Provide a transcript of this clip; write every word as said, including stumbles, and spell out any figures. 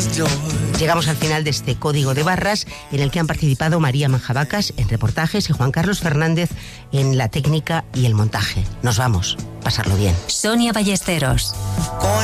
Llegamos al final de este código de barras en el que han participado María Manjabacas en reportajes y Juan Carlos Fernández en la técnica y el montaje. Nos vamos, pasarlo bien. Sonia Ballesteros.